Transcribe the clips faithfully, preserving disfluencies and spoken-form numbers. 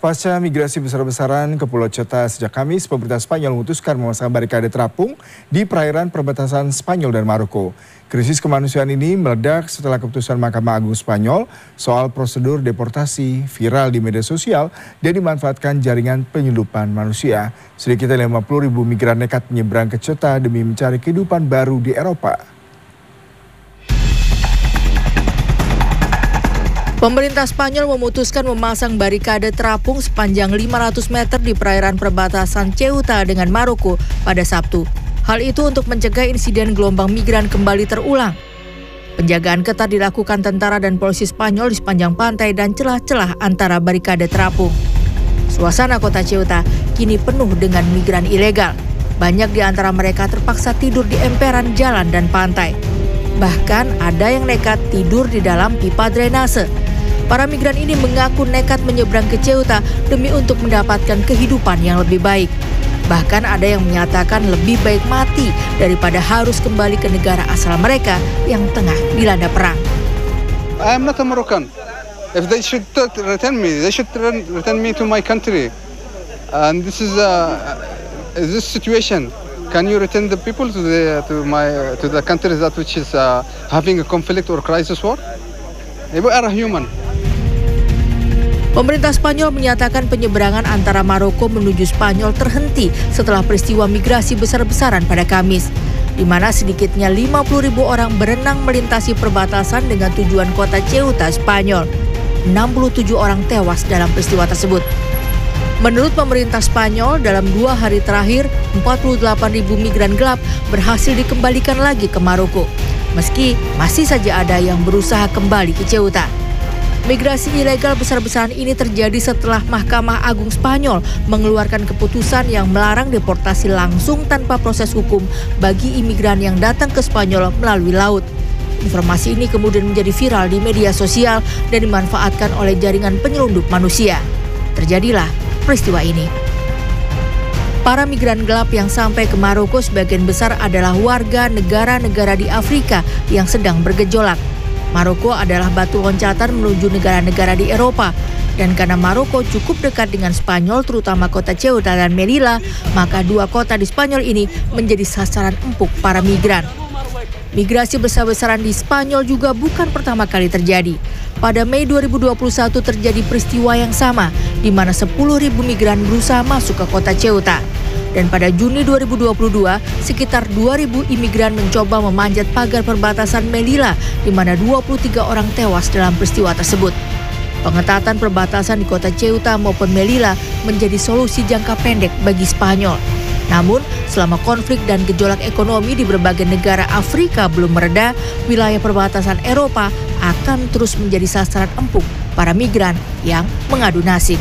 pasca migrasi besar-besaran ke Pulau Ceuta sejak Kamis, pemerintah Spanyol memutuskan memasang barikade terapung di perairan perbatasan Spanyol dan Maroko. Krisis kemanusiaan ini meledak setelah keputusan Mahkamah Agung Spanyol soal prosedur deportasi viral di media sosial dan dimanfaatkan jaringan penyelundupan manusia. Sedikitnya lima puluh ribu migran nekat menyeberang ke Ceuta demi mencari kehidupan baru di Eropa. Pemerintah Spanyol memutuskan memasang barikade terapung sepanjang lima ratus meter di perairan perbatasan Ceuta dengan Maroko pada Sabtu. Hal itu untuk mencegah insiden gelombang migran kembali terulang. Penjagaan ketat dilakukan tentara dan polisi Spanyol di sepanjang pantai dan celah-celah antara barikade terapung. Suasana kota Ceuta kini penuh dengan migran ilegal. Banyak di antara mereka terpaksa tidur di emperan jalan dan pantai. Bahkan ada yang nekat tidur di dalam pipa drainase. Para migran ini mengaku nekat menyeberang ke Ceuta demi untuk mendapatkan kehidupan yang lebih baik. Bahkan ada yang menyatakan lebih baik mati daripada harus kembali ke negara asal mereka yang tengah dilanda perang. I am not a Moroccan. If they should return me, they should return me to my country. And this is a this situation. Can you return the people to the to my to the country that which is uh, having a conflict or crisis war? We are human. Pemerintah Spanyol menyatakan penyeberangan antara Maroko menuju Spanyol terhenti setelah peristiwa migrasi besar-besaran pada Kamis, di mana sedikitnya lima puluh ribu orang berenang melintasi perbatasan dengan tujuan kota Ceuta, Spanyol. enam puluh tujuh orang tewas dalam peristiwa tersebut. Menurut pemerintah Spanyol, dalam dua hari terakhir, empat puluh delapan ribu migran gelap berhasil dikembalikan lagi ke Maroko, meski masih saja ada yang berusaha kembali ke Ceuta. Migrasi ilegal besar-besaran ini terjadi setelah Mahkamah Agung Spanyol mengeluarkan keputusan yang melarang deportasi langsung tanpa proses hukum bagi imigran yang datang ke Spanyol melalui laut. Informasi ini kemudian menjadi viral di media sosial dan dimanfaatkan oleh jaringan penyelundup manusia. Terjadilah peristiwa ini. Para migran gelap yang sampai ke Maroko sebagian besar adalah warga negara-negara di Afrika yang sedang bergejolak. Maroko adalah batu loncatan menuju negara-negara di Eropa. Dan karena Maroko cukup dekat dengan Spanyol, terutama kota Ceuta dan Melilla, maka dua kota di Spanyol ini menjadi sasaran empuk para migran. Migrasi besar-besaran di Spanyol juga bukan pertama kali terjadi. Pada Mei dua ribu dua puluh satu terjadi peristiwa yang sama, di mana sepuluh ribu migran berusaha masuk ke kota Ceuta. Dan pada Juni dua ribu dua puluh dua, sekitar dua ribu imigran mencoba memanjat pagar perbatasan Melilla, di mana dua puluh tiga orang tewas dalam peristiwa tersebut. Pengetatan perbatasan di kota Ceuta maupun Melilla menjadi solusi jangka pendek bagi Spanyol. Namun, selama konflik dan gejolak ekonomi di berbagai negara Afrika belum mereda, wilayah perbatasan Eropa akan terus menjadi sasaran empuk para migran yang mengadu nasib.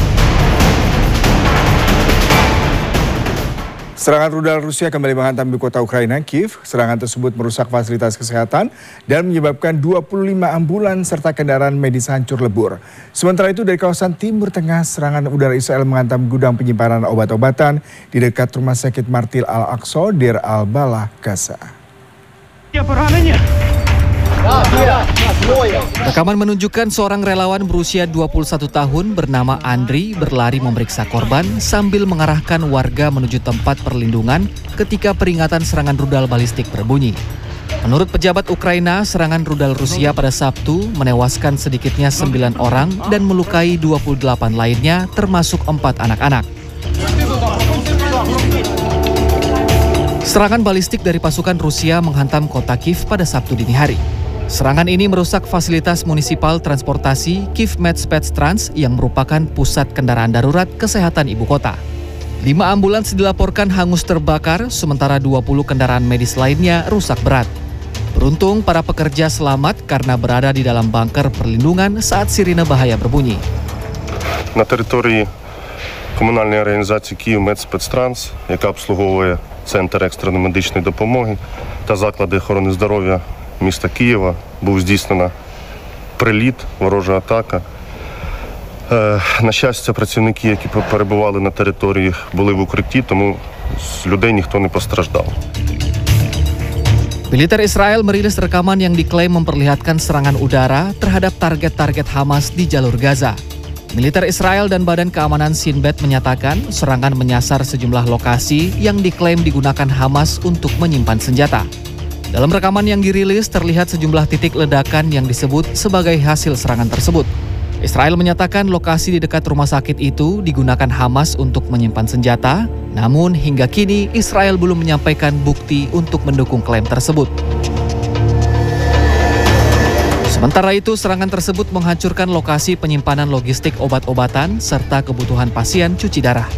Serangan rudal Rusia kembali menghantam ibu kota Ukraina, Kiev. Serangan tersebut merusak fasilitas kesehatan dan menyebabkan dua puluh lima ambulans serta kendaraan medis hancur lebur. Sementara itu dari kawasan Timur Tengah, serangan udara Israel menghantam gudang penyimpanan obat-obatan di dekat Rumah Sakit Martir Al-Aqsa, Deir al-Balah, Gaza. Rekaman menunjukkan seorang relawan berusia dua puluh satu tahun bernama Andriy berlari memeriksa korban sambil mengarahkan warga menuju tempat perlindungan ketika peringatan serangan rudal balistik berbunyi. Menurut pejabat Ukraina, serangan rudal Rusia pada Sabtu menewaskan sedikitnya sembilan orang dan melukai dua puluh delapan lainnya, termasuk empat anak-anak. Serangan balistik dari pasukan Rusia menghantam kota Kiev pada Sabtu dini hari. Serangan ini merusak fasilitas munisipal transportasi Kyivmedspetstrans yang merupakan pusat kendaraan darurat kesehatan ibu kota. Lima ambulans dilaporkan hangus terbakar, sementara dua puluh kendaraan medis lainnya rusak berat. Beruntung para pekerja selamat karena berada di dalam bunker perlindungan saat sirine bahaya berbunyi. На території комунальної організації Kyivmedspetstrans, яка обслуговує Центр екстреної медичної допомоги та заклади охорони здоров'я міста Києва, був здійснена приліт, ворожа атака. Е, на щастя, працівники, які перебували на території, були в укритті, тому з людей ніхто не постраждав. Militer Israel merilis rekaman yang diklaim memperlihatkan serangan udara terhadap target-target Hamas di jalur Gaza. Militer Israel dan Badan Keamanan Shin Bet menyatakan serangan menyasar sejumlah lokasi yang diklaim digunakan Hamas untuk menyimpan senjata. Dalam rekaman yang dirilis terlihat sejumlah titik ledakan yang disebut sebagai hasil serangan tersebut. Israel menyatakan lokasi di dekat rumah sakit itu digunakan Hamas untuk menyimpan senjata, namun hingga kini Israel belum menyampaikan bukti untuk mendukung klaim tersebut. Sementara itu, serangan tersebut menghancurkan lokasi penyimpanan logistik obat-obatan serta kebutuhan pasien cuci darah.